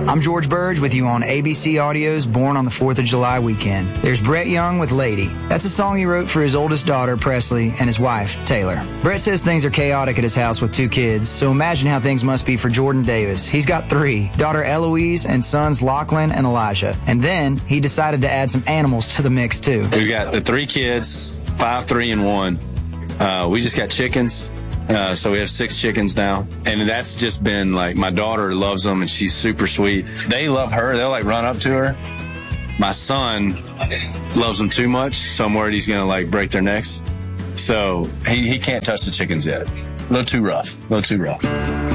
I'm George Burge with you on ABC Audio's Born on the 4th of July weekend. There's Brett Young with Lady. That's a song he wrote for his oldest daughter, Presley, and his wife, Taylor. Brett says things are chaotic at his house with 2 kids, so imagine how things must be for Jordan Davis. He's got 3, daughter Eloise and sons Lachlan and Elijah. And then he decided to add some animals to the mix, too. We've got the 3 kids, 5, 3, and 1. We just got chickens. So we have 6 chickens now. And that's just been like, my daughter loves them and she's super sweet. They love her. They'll like run up to her. My son loves them too much. So I'm worried he's going to like break their necks. So he can't touch the chickens yet. A little too rough.